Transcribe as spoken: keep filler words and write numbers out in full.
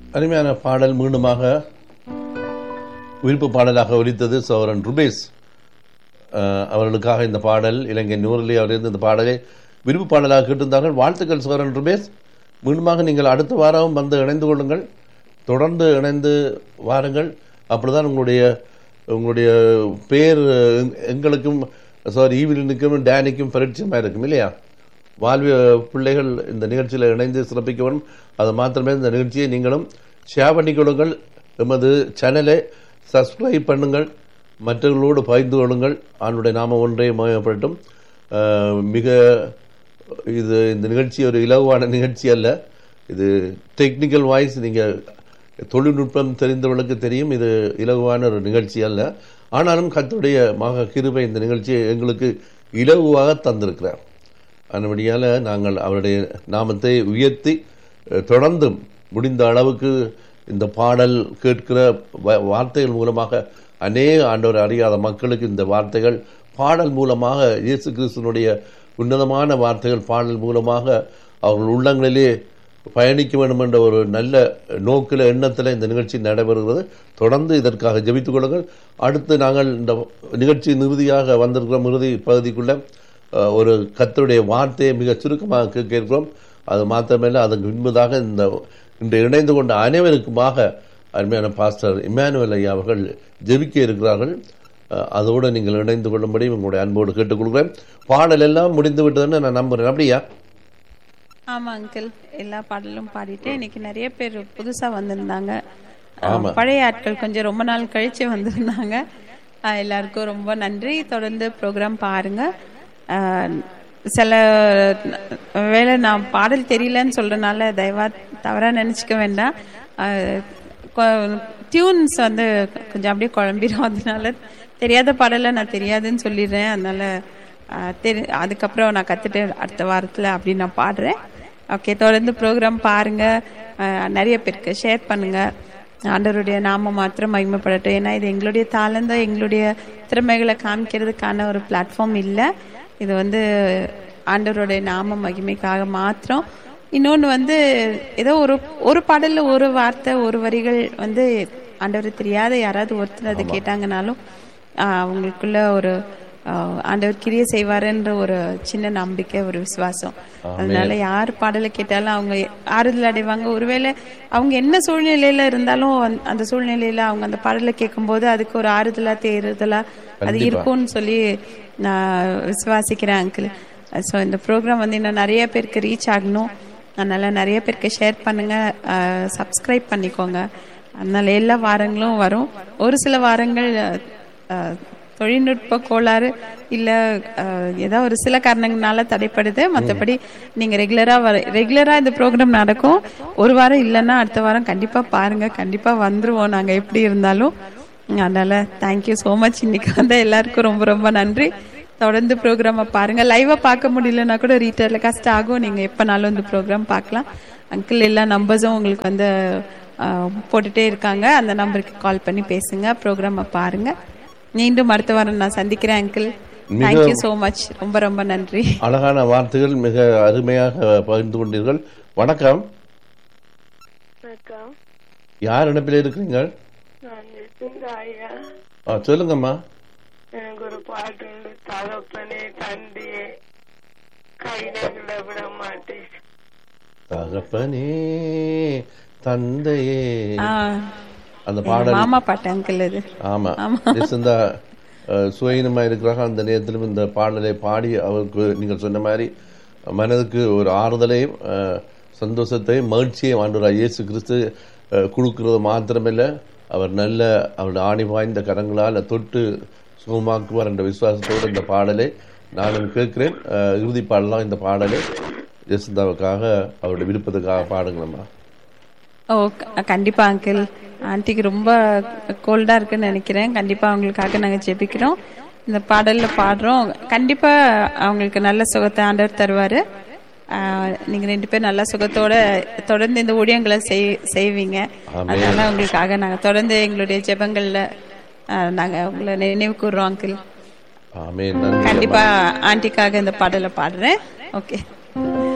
அருமையான பாடல் மீண்டுமாக விருப்பு பாடலாக ஒலித்தது. சோரன் ருபேஸ் அவர்களுக்காக இந்த பாடல், இலங்கை நூறிலே அவரிருந்து இந்த பாடலை விருப்பு பாடலாக கேட்டிருந்தார்கள். வாழ்த்துக்கள் சோரன் ருபேஸ். மீண்டுமாக நீங்கள் அடுத்த வாரம் வந்து இணைந்து கொள்ளுங்கள், தொடர்ந்து இணைந்து வாருங்கள். அப்படிதான் உங்களுடைய உங்களுடைய பேர் எங்களுக்கும் சாரி ஈவிலினுக்கும் டேனிக்கும் பரிட்சயமாக இருக்கும் இல்லையா? வாழ்விய பிள்ளைகள் இந்த நிகழ்ச்சியில் இணைந்து சிறப்பிக்க வேண்டும். அது மாத்திரமே இந்த நிகழ்ச்சியை நீங்களும் ஷேர் பண்ணிக்கொள்ளுங்கள். எமது சேனலை சப்ஸ்கிரைப் பண்ணுங்கள், மற்றவர்களோடு பகிர்ந்து கொள்ளுங்கள். ஆண்டுடைய நாம ஒன்றே மயப்படட்டும். மிக இது இந்த நிகழ்ச்சி ஒரு இலகுவான நிகழ்ச்சி அல்ல. இது டெக்னிக்கல் வாய்ஸ், நீங்கள் தொழில்நுட்பம் தெரிந்தவர்களுக்கு தெரியும், இது இலகுவான ஒரு நிகழ்ச்சி அல்ல. ஆனாலும் கர்த்தருடைய மகா கிருபை இந்த நிகழ்ச்சியை எங்களுக்கு இலகுவாக தந்திருக்கிறார். அதன்படியால் நாங்கள் அவருடைய நாமத்தை உயர்த்தி தொடர்ந்தும் முடிந்த அளவுக்கு இந்த பாடல் கேட்கிற வார்த்தைகள் மூலமாக அநேக ஆண்டவர் அறியாத மக்களுக்கு இந்த வார்த்தைகள் பாடல் மூலமாக இயேசு கிறிஸ்துவனுடைய உன்னதமான வார்த்தைகள் பாடல் மூலமாக அவர்கள் உள்ளங்களிலே பயணிக்க வேண்டும் என்ற ஒரு நல்ல நோக்கில் எண்ணத்தில் இந்த நிகழ்ச்சி நடைபெறுகிறது. தொடர்ந்து இதற்காக ஜெபித்துக் கொள்ளுங்கள். அடுத்து நாங்கள் இந்த நிகழ்ச்சி இறுதியாக வந்திருக்கிறோம். இறுதி பகுதிக்குள்ள ஒரு கர்த்தருடைய வார்த்தையை மிக சுருக்கமாக கேட்கிறோம். அது மாத்திரமல்ல, அதற்கு முன்பதாக இந்த இன்று இணைந்து கொண்ட அனைவருக்குமாக அருமையான பாஸ்டர் இம்மானுவேல் ஐயா அவர்கள் ஜெபிக்க இருக்கிறார்கள். அதோடு நீங்கள் இணைந்து கொள்ளும்படி உங்களுடைய அன்போடு கேட்டுக்கொள்கிறேன். பாடல் எல்லாம் முடிந்து விட்டதுன்னு நான் நம்புறேன். அப்படியா? ஆமா அங்கிள், எல்லா பாடலும் பாடிட்டு இன்னைக்கு நிறைய பேர் புதுசா வந்திருந்தாங்க. பழைய ஆட்கள் கொஞ்சம் ரொம்ப நாள் கழிச்சு வந்திருந்தாங்க. எல்லாருக்கும் ரொம்ப நன்றி. தொடர்ந்து ப்ரோக்ராம் பாருங்க. சில வேளை நான் பாடல் தெரியலன்னு சொல்றதுனால தயவா தவறா நினைச்சுக்க வேண்டாம். டியூன்ஸ் வந்து கொஞ்சம் அப்படியே குழம்பிடும். அதனால தெரியாத பாடலை நான் தெரியாதுன்னு சொல்லிடுறேன். அதனால தெரி அதுக்கப்புறம் நான் கற்றுட்டு அடுத்த வாரத்தில் அப்படி நான் பாடுறேன். ஓகே, தொடர்ந்து ப்ரோக்ராம் பாருங்க, நிறைய பேருக்கு ஷேர் பண்ணுங்க. ஆண்டவருடைய நாம மாத்திரம் மகிமைப்படட்டும். ஏன்னா இது எங்களுடைய தாளந்த எங்களுடைய திறமைகளை காமிக்கிறதுக்கான ஒரு பிளாட்ஃபார்ம் இல்லை. இது வந்து ஆண்டவருடைய நாம மகிமைக்காக மாத்திரம். இன்னொன்று வந்து ஏதோ ஒரு ஒரு பாடல்ல ஒரு வார்த்தை ஒரு வரிகள் வந்து ஆண்டவர் தெரியாத யாராவது ஒருத்தர் அதை கேட்டாங்கனாலும் அவங்களுக்குள்ள ஒரு ஆண்டவர் கிரியை செய்வாருன்ற ஒரு சின்ன நம்பிக்கை, ஒரு விசுவாசம். அதனால யார் பாடலை கேட்டாலும் அவங்க ஆறுதல் அடைவாங்க. ஒருவேளை அவங்க என்ன சூழ்நிலையில இருந்தாலும் அந்த சூழ்நிலையில அவங்க அந்த பாடலை கேட்கும் போது அதுக்கு ஒரு ஆறுதலா தேறுதலா அது இருக்கும்னு சொல்லி நான் விசுவாசிக்கிறேன் அங்கிள். ஸோ இந்த ப்ரோக்ராம் வந்து இன்னும் நிறைய பேருக்கு ரீச் ஆகணும். அதனால நிறைய பேருக்கு ஷேர் பண்ணுங்க, சப்ஸ்கிரைப் பண்ணிக்கோங்க. அதனால எல்லா வாரங்களும் வரும். ஒரு சில வாரங்கள் தொழில்நுட்ப கோளாறு இல்ல ஏதாவது ஒரு சில காரணங்களால தடைப்படுது. மற்றபடி நீங்க ரெகுலரா வர ரெகுலரா இந்த ப்ரோக்ராம் நடக்கும். ஒரு வாரம் இல்லைன்னா அடுத்த வாரம் கண்டிப்பா பாருங்க, கண்டிப்பா வந்துருவோம் நாங்க எப்படி இருந்தாலும். அதனால தேங்க்யூ ஸோ மச். இன்னைக்கு வந்து எல்லாருக்கும் ரொம்ப ரொம்ப நன்றி. தொடர்ந்து ப்ரோக்ராமை பாருங்க. லைவா பார்க்க முடியலன்னா கூட ரீடெலிகாஸ்ட் ஆகும். நீங்க எப்பனாலும் இந்த ப்ரோக்ராம் பார்க்கலாம். அங்கிள் எல்லா நம்பர்ஸும் உங்களுக்கு வந்து போட்டுட்டே இருக்காங்க. அந்த நம்பருக்கு கால் பண்ணி பேசுங்க, ப்ரோக்ராமை பாருங்க. மீண்டும் அடுத்த வாரம் நான் சந்திக்கிறேன் அங்கிள். Thank you so much. ரொம்ப ரொம்ப நன்றி. அழகான வார்த்தைகள், மிக அருமையாக பகிர்ந்து கொண்டீர்கள். வணக்கம். யார் இணைப்பில் இருக்கிறீங்க? சொல்லுங்கம்மா. எனக்கு ஒரு பாட்டு உண்டு. தகப்பனே தந்தையே கைதங்களை விட மாட்டேன். தகப்பனே தந்தையே அந்த பாடல் மாமா பாட்டு அங்கிள். இது ஆமா, இந்த சுயநமா இருக்கிறாங்க. அந்த நேரத்திலும் இந்த பாடலை பாடி அவருக்கு நீங்கள் சொன்ன மாதிரி மனதுக்கு ஒரு ஆறுதலையும் சந்தோஷத்தையும் மகிழ்ச்சியையும் ஆண்டவராகிய இயேசு கிறிஸ்து கொடுக்கிறது மாத்திரமில்லை, அவர் நல்ல அவருடைய ஆணி வாய்ந்த கரங்களால் தொட்டு சுகமாக்குவார் என்ற விசுவாசத்தோடு இந்த பாடலை நானும் கேட்கிறேன். இறுதி பாடலாம் இந்த பாடலை ஜெசிந்தாவுக்காக அவருடைய விருப்பத்துக்காக பாடுங்களம்மா. ஓ கண்டிப்பா அங்கிள். ஆண்டிக்கு ரொம்ப கோல்டா இருக்குன்னு நினைக்கிறேன். கண்டிப்பா அவங்களுக்காக நாங்க ஜெபிக்கிறோம். இந்த பாடல்ல பாடுறோம். கண்டிப்பா அவங்களுக்கு நல்ல சுகத்தை ஆண்டவர் தருவாரு. நீங்க ரெண்டு பேரும் நல்ல சுகத்தோட தொடர்ந்து இந்த ஊழியங்களை செய்வீங்க. அதனால உங்களுக்காக நாங்க தொடர்ந்து எங்களுடைய ஜெபங்கள்ல நாங்க உங்களை நினைவு கூறுறோம் அங்கிள். கண்டிப்பா ஆண்டிக்காக இந்த பாடலை பாடுறேன். ஓகே.